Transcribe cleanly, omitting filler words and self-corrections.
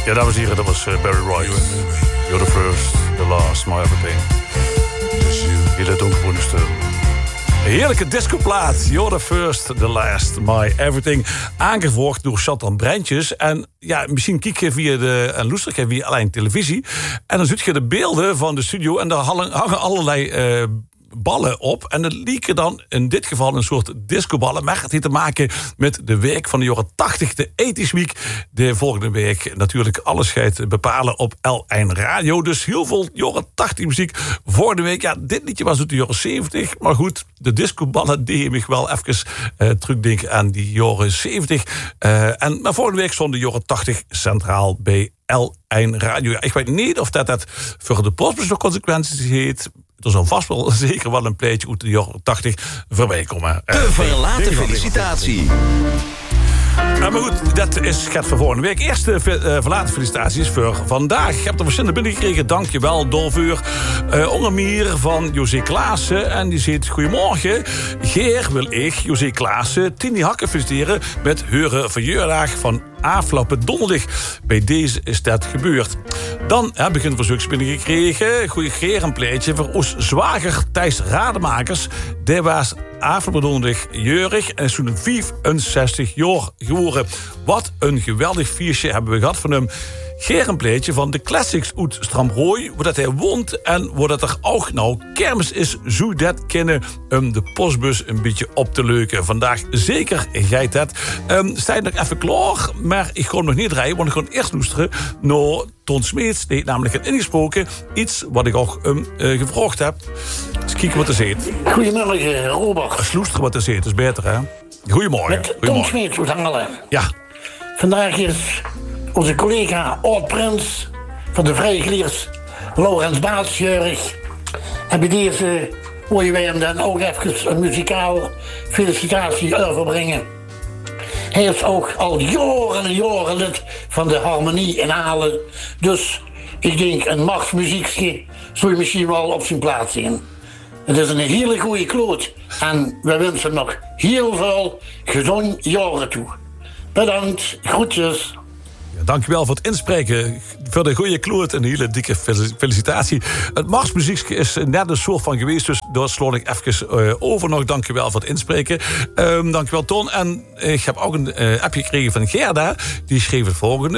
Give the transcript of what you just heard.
Ja, dames en heren, dat was Barry White. You're the first, the last, my everything. Hele donkergroene stem. Een heerlijke discoplaat. You're the first, the last, my everything. Aangevolgd door Chantal Brentjes. En ja, misschien kijk je via en luister je via alleen televisie. En dan ziet je de beelden van de studio. En daar hangen allerlei ballen op. En dat lieken dan in dit geval een soort discoballen. Maar het heeft te maken met de week van de jaren 80, de 80s Week. De volgende week natuurlijk alles gaat bepalen op L1 Radio. Dus heel veel jaren 80 muziek. Volgende week, ja, dit liedje was uit de jaren 70. Maar goed, de discoballen deden me wel even terugdenken aan die jaren 70. Maar volgende week stond de jaren 80 centraal bij L1 Radio. Ja, ik weet niet of dat voor de postbus nog consequenties heeft. Er zal vast wel zeker wel een pleitje uit de jaren 80 voorbij komen. De verlaten felicitatie. Maar goed, dat gaat voor volgende week. Eerste verlaten felicitaties voor vandaag. Ik heb er verschillende binnengekregen. Dankjewel, Dolvuur. Onder meer van José Klaassen. En die zegt, goedemorgen. Geer wil ik, José Klaassen, Tini Hakken feliciteren met hun verjaardag van afgelopen donderdag. Bij deze is dat gebeurd. Dan heb ik een verzoek binnengekregen. Goeie Geer, een pleitje voor ons zwager Thijs Rademakers. Die was afgelopen donderdag jeurig en is toen 65 jaar geworden. Wat een geweldig feestje hebben we gehad van hem. Geer een pleitje van de Classics uit Stramrooi, waar dat hij woont en waar dat er ook nou kermis is, zo dat kennen om de postbus een beetje op te leuken. Vandaag zeker geit dat. Sta je nog even klaar, maar ik ga hem nog niet rijden, want ik ga eerst luisteren naar Ton Smeets. Die heeft namelijk ingesproken iets wat ik ook gevraagd heb. Dus kijken wat er zit. Goedemorgen, Robert. Sloesteren wat er zit, is beter, hè? Goedemorgen. Met Ton Smeets uit Hangelen. Ja. Vandaag is onze collega Oud-Prins van de Vrijgeleers, Laurens Baas, jeurig. En bij deze wil wij hem dan ook even een muzikaal felicitatie overbrengen. Hij is ook al jaren en jaren lid van de Harmonie in Halen. Dus ik denk een marsmuziekje zou je misschien wel op zijn plaats zien. Het is een hele goede kloot. En we wensen hem nog heel veel gezond jaren toe. Bedankt, groetjes. Dankjewel voor het inspreken. Voor de goede kloot en een hele dikke felicitatie. Het marsmuziekje is net een soort van geweest, dus daar sloot ik even over nog. Dankjewel voor het inspreken. Dankjewel, Ton. En ik heb ook een appje gekregen van Gerda. Die schreef het volgende.